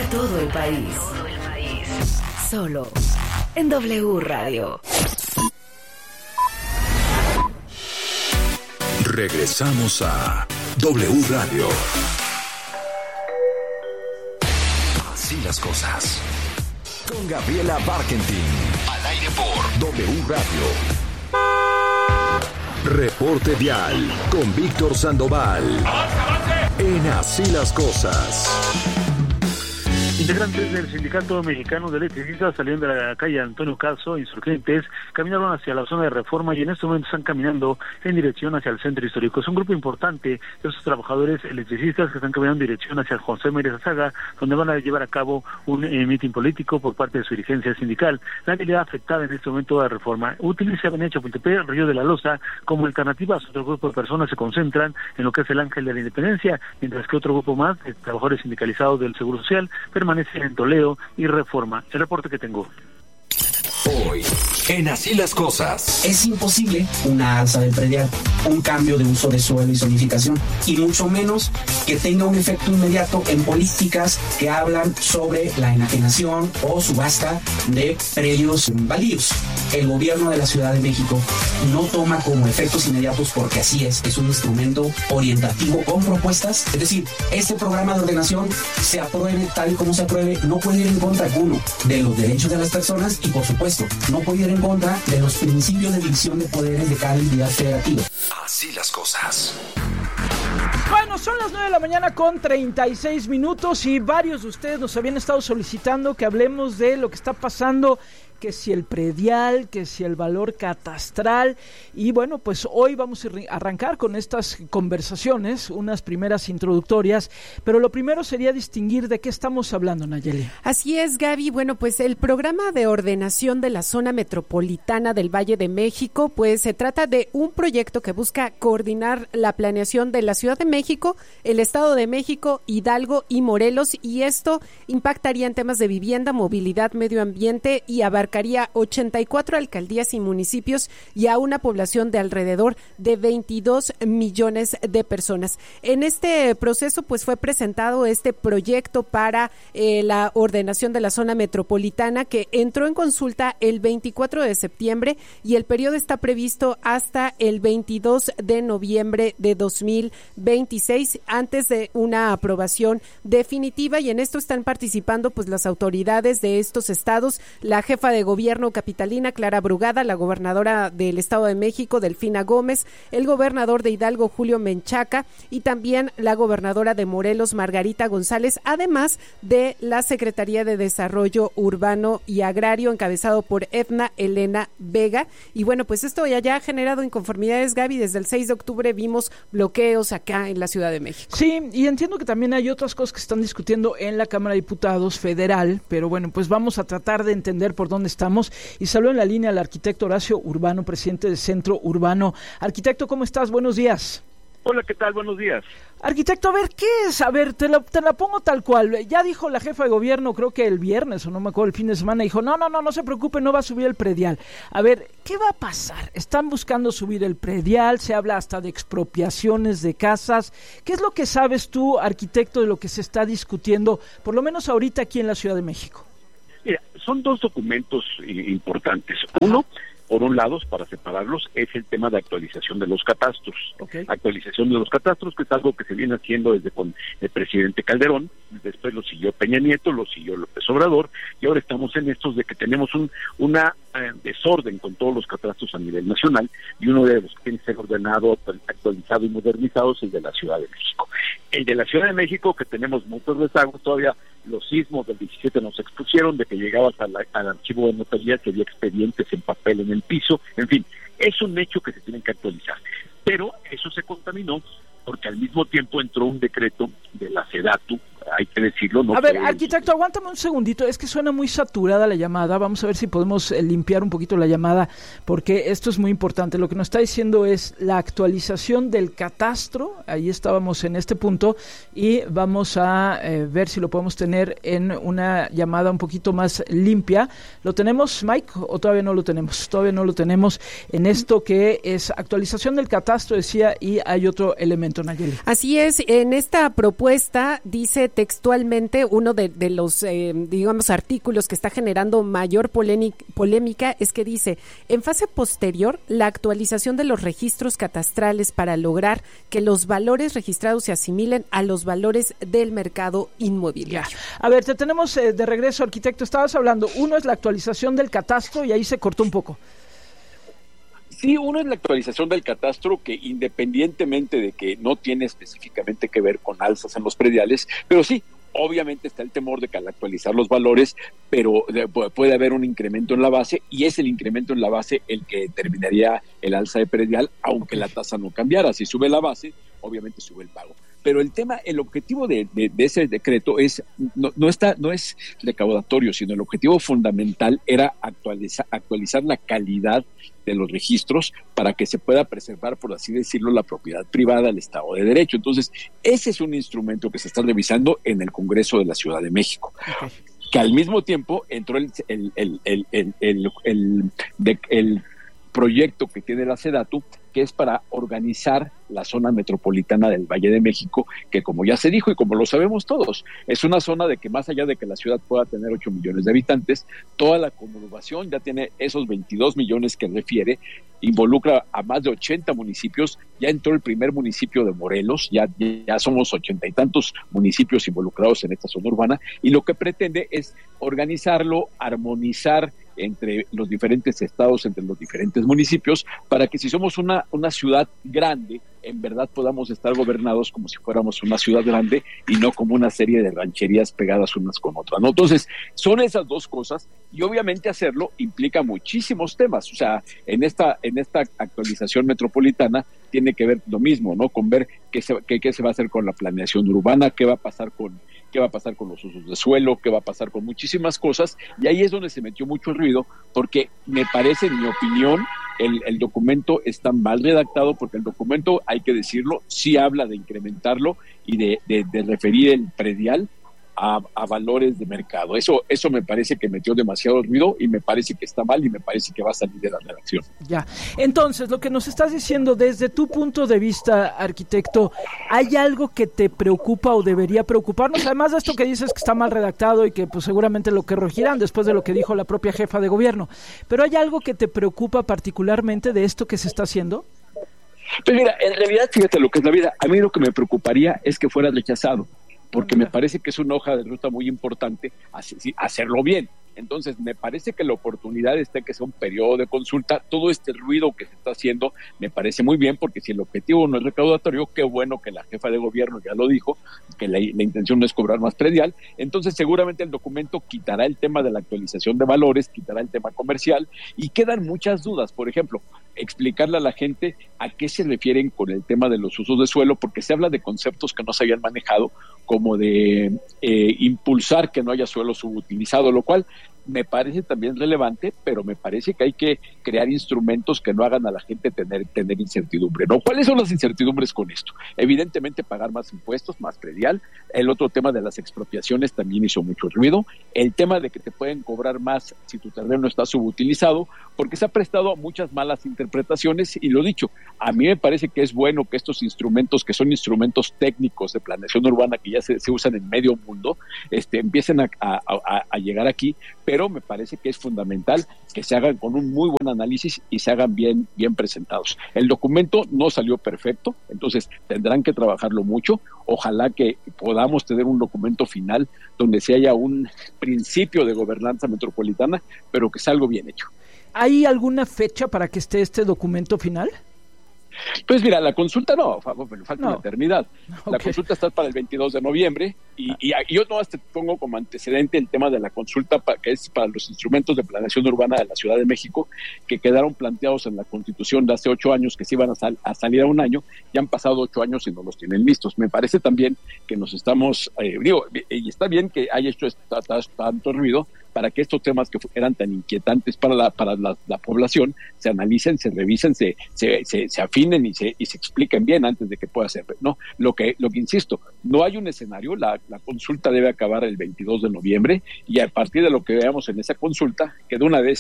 todo el país. Solo en W Radio. Regresamos a W Radio. Así las cosas. Con Gabriela Barkentin. Al aire por W Radio. Reporte Vial con Víctor Sandoval. En Así las cosas. Integrantes del Sindicato Mexicano de Electricistas salieron de la calle Antonio Caso, Insurgentes, caminaron hacia la zona de Reforma y en este momento están caminando en dirección hacia el centro histórico. Es un grupo importante de esos trabajadores electricistas que están caminando en dirección hacia José María Zaga, donde van a llevar a cabo un mitin político por parte de su dirigencia sindical. La habilidad afectada en este momento de Reforma utiliza Avenida Chapultepec, Río de la Loza, como alternativa. Otro grupo de personas se concentran en lo que es el Ángel de la Independencia, mientras que otro grupo más de trabajadores sindicalizados del Seguro Social permanece en Toledo y Reforma. El reporte que tengo. Hoy, en Así las cosas. Es imposible una alza del predial, un cambio de uso de suelo y zonificación, y mucho menos que tenga un efecto inmediato en políticas que hablan sobre la enajenación o subasta de predios baldíos. El gobierno de la Ciudad de México no toma como efectos inmediatos porque así es un instrumento orientativo con propuestas. Es decir, este programa de ordenación se apruebe tal y como se apruebe, no puede ir en contra alguno de los derechos de las personas y, por supuesto, no puede ir en contra de los principios de división de poderes de cada entidad federativa. Así las cosas. Bueno, son las 9 de la mañana con 36 minutos y varios de ustedes nos habían estado solicitando que hablemos de lo que está pasando, que si el predial, que si el valor catastral, y bueno, pues hoy vamos a arrancar con estas conversaciones, unas primeras introductorias, pero lo primero sería distinguir de qué estamos hablando, Nayeli. Así es, Gaby. Bueno, pues el programa de ordenación de la zona metropolitana del Valle de México, pues se trata de un proyecto que busca coordinar la planeación de la Ciudad de México, el Estado de México, Hidalgo y Morelos, y esto impactaría en temas de vivienda, movilidad, medio ambiente y abarcaría 84 alcaldías y municipios y a una población de alrededor de 22 millones de personas. En este proceso, pues fue presentado este proyecto para la ordenación de la zona metropolitana, que entró en consulta el 24 de septiembre y el periodo está previsto hasta el 22 de noviembre de 2026, antes de una aprobación definitiva, y en esto están participando pues las autoridades de estos estados, la jefa de gobierno capitalina Clara Brugada, la gobernadora del Estado de México Delfina Gómez, el gobernador de Hidalgo Julio Menchaca y también la gobernadora de Morelos Margarita González, además de la Secretaría de Desarrollo Urbano y Agrario encabezado por Edna Elena Vega. Y bueno, pues esto ya ha generado inconformidades, Gaby. Desde el 6 de octubre vimos bloqueos acá en la Ciudad de México. Sí, y entiendo que también hay otras cosas que están discutiendo en la Cámara de Diputados federal, pero bueno, pues vamos a tratar de entender por dónde estamos, y saludo en la línea al arquitecto Horacio Urbano, presidente del Centro Urbano. Arquitecto, ¿cómo estás? Buenos días. Hola, ¿qué tal? Buenos días. Arquitecto, a ver, ¿qué es? A ver, te la pongo tal cual. Ya dijo la jefa de gobierno, creo que el viernes, o no me acuerdo, el fin de semana, dijo, no se preocupe, no va a subir el predial. A ver, ¿qué va a pasar? Están buscando subir el predial, se habla hasta de expropiaciones de casas. ¿Qué es lo que sabes tú, arquitecto, de lo que se está discutiendo, por lo menos ahorita aquí en la Ciudad de México? Mira, son dos documentos importantes. Uno, por un lado, para separarlos, es el tema de actualización de los catastros. Okay. Actualización de los catastros, que es algo que se viene haciendo desde con el presidente Calderón, después lo siguió Peña Nieto, lo siguió López Obrador, y ahora estamos en estos de que tenemos una desorden con todos los catastros a nivel nacional, y uno de los que tiene que ser ordenado, actualizado y modernizado es el de la Ciudad de México. El de la Ciudad de México, que tenemos muchos rezagos, todavía los sismos del 17 nos expusieron de que llegabas al archivo de notaría que había expedientes en papel en el piso, en fin, es un hecho que se tienen que actualizar. Pero eso se contaminó porque al mismo tiempo entró un decreto de la SEDATU, hay que decirlo. No. A ver, arquitecto, aguántame un segundito, es que suena muy saturada la llamada, vamos a ver si podemos limpiar un poquito la llamada, porque esto es muy importante. Lo que nos está diciendo es la actualización del catastro, ahí estábamos en este punto, y vamos a ver si lo podemos tener en una llamada un poquito más limpia. ¿Lo tenemos, Mike, o todavía no lo tenemos? Todavía no lo tenemos en esto que es actualización del catastro, decía, y hay otro elemento, Nayeli. Así es, en esta propuesta dice textualmente, uno de los, digamos, artículos que está generando mayor polémica es que dice, en fase posterior, la actualización de los registros catastrales para lograr que los valores registrados se asimilen a los valores del mercado inmobiliario. A ver, te tenemos de regreso, arquitecto. Estabas hablando, uno es la actualización del catastro y ahí se cortó un poco. Sí, uno es la actualización del catastro, que independientemente de que no tiene específicamente que ver con alzas en los prediales, pero sí, obviamente está el temor de que al actualizar los valores, pero puede haber un incremento en la base, y es el incremento en la base el que determinaría el alza de predial, aunque la tasa no cambiara. Si sube la base, obviamente sube el pago. Pero el objetivo de ese decreto no es recaudatorio, sino el objetivo fundamental era actualizar la calidad de los registros para que se pueda preservar, por así decirlo, la propiedad privada del Estado de Derecho. Entonces, ese es un instrumento que se está revisando en el Congreso de la Ciudad de México. Okay. Que al mismo tiempo entró el proyecto que tiene la SEDATU, que es para organizar la zona metropolitana del Valle de México, que como ya se dijo y como lo sabemos todos, es una zona de que más allá de que la ciudad pueda tener 8 millones de habitantes, toda la conurbación ya tiene esos 22 millones que refiere, involucra a más de 80 municipios, ya entró el primer municipio de Morelos, ya somos 80 y tantos municipios involucrados en esta zona urbana, y lo que pretende es organizarlo, armonizar entre los diferentes estados, entre los diferentes municipios, para que si somos una ciudad grande, en verdad podamos estar gobernados como si fuéramos una ciudad grande y no como una serie de rancherías pegadas unas con otras, ¿no? Entonces, son esas dos cosas, y obviamente hacerlo implica muchísimos temas. O sea, en esta actualización metropolitana tiene que ver lo mismo, ¿no? Con ver qué se va a hacer con la planeación urbana, qué va a pasar con los usos de suelo, qué va a pasar con muchísimas cosas, y ahí es donde se metió mucho ruido, porque me parece, en mi opinión, el documento está mal redactado, porque el documento, hay que decirlo, sí habla de incrementarlo y de referir el predial a valores de mercado. Eso me parece que metió demasiado ruido, y me parece que está mal, y me parece que va a salir de la redacción. Ya, entonces, lo que nos estás diciendo desde tu punto de vista, arquitecto, ¿hay algo que te preocupa o debería preocuparnos? Además de esto que dices que está mal redactado y que pues seguramente lo corregirán después de lo que dijo la propia jefa de gobierno, ¿pero hay algo que te preocupa particularmente de esto que se está haciendo? Pues mira, en realidad, fíjate lo que es la vida. A mí lo que me preocuparía es que fuera rechazado, porque me parece que es una hoja de ruta muy importante hacerlo bien. Entonces, me parece que la oportunidad está en que sea un periodo de consulta. Todo este ruido que se está haciendo me parece muy bien, porque si el objetivo no es recaudatorio, qué bueno que la jefa de gobierno ya lo dijo, que la intención no es cobrar más predial. Entonces, seguramente el documento quitará el tema de la actualización de valores, quitará el tema comercial, y quedan muchas dudas. Por ejemplo, explicarle a la gente a qué se refieren con el tema de los usos de suelo, porque se habla de conceptos que no se habían manejado, como de impulsar que no haya suelo subutilizado, lo cual me parece también relevante, pero me parece que hay que crear instrumentos que no hagan a la gente tener incertidumbre, ¿no? ¿Cuáles son las incertidumbres con esto? Evidentemente, pagar más impuestos, más predial. El otro tema de las expropiaciones también hizo mucho ruido. El tema de que te pueden cobrar más si tu terreno está subutilizado, porque se ha prestado a muchas malas interpretaciones, y lo dicho, a mí me parece que es bueno que estos instrumentos, que son instrumentos técnicos de planeación urbana que ya se usan en medio mundo, empiecen a llegar aquí, pero me parece que es fundamental que se hagan con un muy buen análisis y se hagan bien presentados. El documento no salió perfecto, entonces tendrán que trabajarlo mucho. Ojalá que podamos tener un documento final donde se haya un principio de gobernanza metropolitana, pero que sea algo bien hecho. ¿Hay alguna fecha para que esté este documento final? Pues mira, la consulta falta una eternidad. Okay. La consulta está para el 22 de noviembre y yo nomás te pongo como antecedente el tema de la consulta que es para los instrumentos de planeación urbana de la Ciudad de México, que quedaron planteados en la Constitución de hace 8 años que se iban a salir a un año. Ya han pasado 8 años y no los tienen listos. Me parece también que nos estamos, y está bien que haya hecho tanto ruido, para que estos temas que eran tan inquietantes para la población se analicen, se revisen, se afinen y se expliquen bien antes de que pueda ser, ¿no? Lo que insisto, no hay un escenario. La consulta debe acabar el 22 de noviembre, y a partir de lo que veamos en esa consulta, que de una vez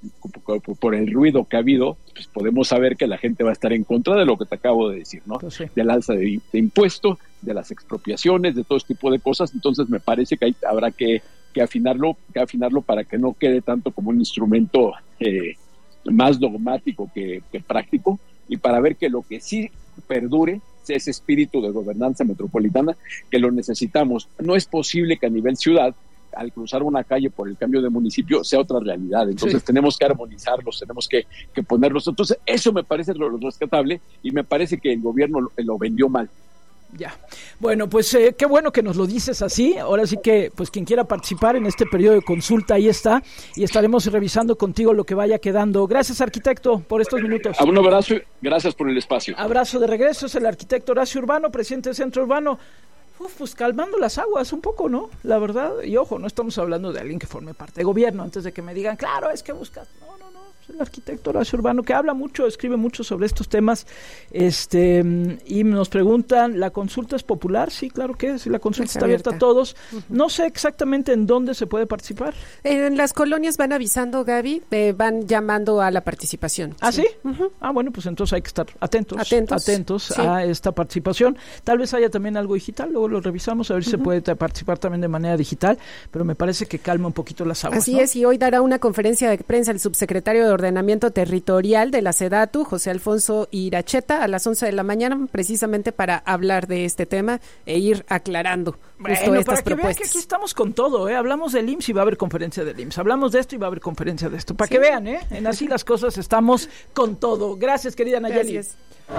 por el ruido que ha habido, pues podemos saber que la gente va a estar en contra de lo que te acabo de decir, ¿no? Pues sí. Del alza de impuestos, de las expropiaciones, de todo este tipo de cosas. Entonces me parece que habrá que afinarlo para que no quede tanto como un instrumento más dogmático que práctico, y para ver que lo que sí perdure sea ese espíritu de gobernanza metropolitana, que lo necesitamos. No es posible que a nivel ciudad, al cruzar una calle por el cambio de municipio, sea otra realidad. Entonces tenemos que armonizarlos, tenemos que ponerlos. Entonces eso me parece lo rescatable, y me parece que el gobierno lo vendió mal. Ya. Bueno, pues qué bueno que nos lo dices así. Ahora sí que, pues quien quiera participar en este periodo de consulta, ahí está, y estaremos revisando contigo lo que vaya quedando. Gracias, arquitecto, por estos minutos. Un abrazo, gracias por el espacio. Abrazo de regreso, es el arquitecto Horacio Urbano, presidente del Centro Urbano. Pues calmando las aguas un poco, ¿no? La verdad, y ojo, no estamos hablando de alguien que forme parte de gobierno, antes de que me digan, claro, es que buscas. No, es el arquitecto Horacio Urbano, que habla mucho, escribe mucho sobre estos temas, y nos preguntan, ¿la consulta es popular? Sí, claro que es, la consulta está abierta a todos. No sé exactamente en dónde se puede participar. En las colonias van avisando, Gaby, van llamando a la participación. ¿Ah, sí? Bueno, pues entonces hay que estar atentos sí. a esta participación. Tal vez haya también algo digital, luego lo revisamos a ver si se puede participar también de manera digital, pero me parece que calma un poquito las aguas. Así ¿no? es, y hoy dará una conferencia de prensa el subsecretario de Ordenamiento Territorial de la SEDATU, José Alfonso Iracheta, a las 11 de la mañana, precisamente para hablar de este tema e ir aclarando justo estas para que propuestas. vean que aquí estamos con todo, hablamos del IMSS y va a haber conferencia del IMSS, hablamos de esto y va a haber conferencia de esto, para que vean, en Así las Cosas estamos con todo. Gracias, querida Nayeli. Gracias.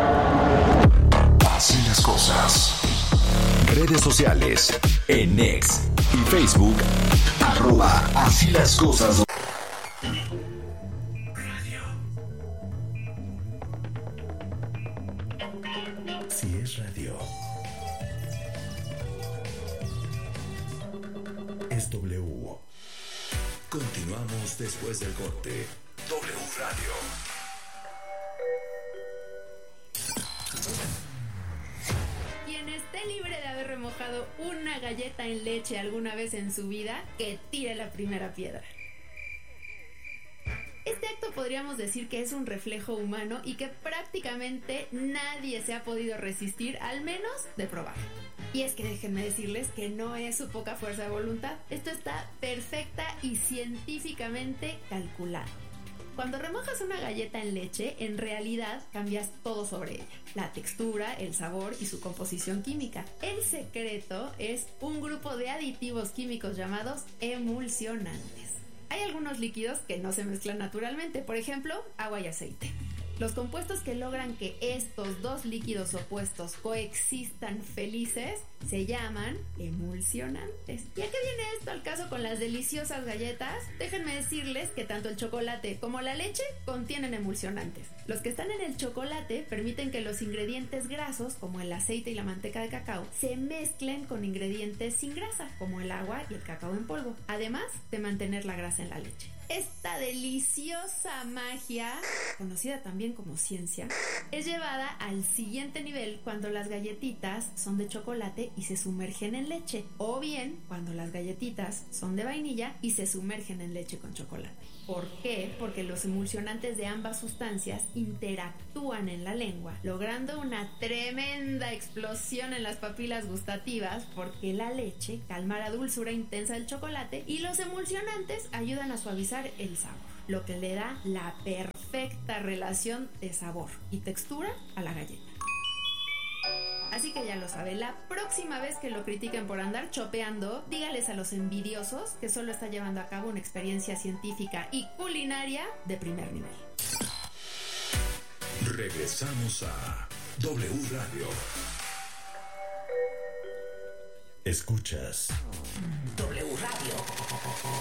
Así las cosas. Redes sociales, en X y Facebook, @Así las Cosas. Si es radio, es W. Continuamos después del corte. W Radio. Quien esté libre de haber remojado una galleta en leche alguna vez en su vida, que tire la primera piedra. Este acto podríamos decir que es un reflejo humano y que prácticamente nadie se ha podido resistir, al menos de probar. Y es que déjenme decirles que no es su poca fuerza de voluntad. Esto está perfecta y científicamente calculado. Cuando remojas una galleta en leche, en realidad cambias todo sobre ella: la textura, el sabor y su composición química. El secreto es un grupo de aditivos químicos llamados emulsionantes. Hay algunos líquidos que no se mezclan naturalmente, por ejemplo, agua y aceite. Los compuestos que logran que estos dos líquidos opuestos coexistan felices se llaman emulsionantes. ¿Y a qué viene esto al caso con las deliciosas galletas? Déjenme decirles que tanto el chocolate como la leche contienen emulsionantes. Los que están en el chocolate permiten que los ingredientes grasos, como el aceite y la manteca de cacao, se mezclen con ingredientes sin grasa, como el agua y el cacao en polvo, además de mantener la grasa en la leche. Esta deliciosa magia, conocida también como ciencia, es llevada al siguiente nivel cuando las galletitas son de chocolate y se sumergen en leche, o bien cuando las galletitas son de vainilla y se sumergen en leche con chocolate. ¿Por qué? Porque los emulsionantes de ambas sustancias interactúan en la lengua, logrando una tremenda explosión en las papilas gustativas, porque la leche calma la dulzura intensa del chocolate y los emulsionantes ayudan a suavizar el sabor, lo que le da la perfecta relación de sabor y textura a la galleta. Así que ya lo sabe, la próxima vez que lo critiquen por andar chopeando, dígales a los envidiosos que solo está llevando a cabo una experiencia científica y culinaria de primer nivel. Regresamos a W Radio. Escuchas W Radio.